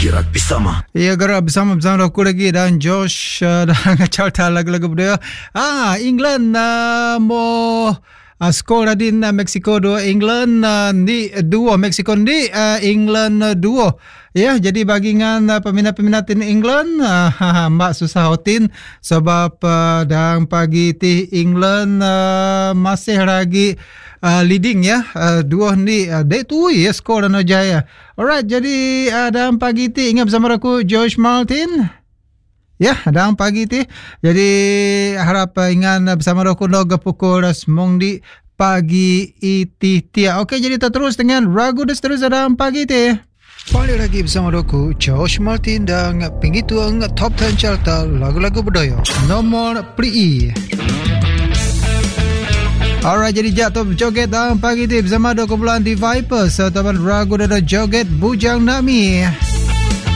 Gerak bersama. Ya, gerak bersama aku lagi dan Josh dan carta lagu-lagu budaya. England mau skor tadi Mexico 2 England ni 2 Mexico ni England 2. Ya, jadi bagingan peminat-peminat in England mak susah hotin sebab dan pagi ti England masih lagi leading ya. Dua ni dek tu ya skor dan jaya. Alright, jadi dalam pagi ti ingat bersama aku George Martin. Ya, dalam pagi ti. Jadi harap ingat bersama aku logo pukul semong di pagi iti tia. Okey, jadi kita terus dengan ragu dan seterusnya dalam pagi ti. Balik lagi bersama aku George Martin dan pinggir tu top 10 carta lagu-lagu budaya. Nomor pri. Alright, jadi jatuh joget dalam pagi ti bersama aku bulan di Vipers. Teman ragu dan joget Bujang Nami.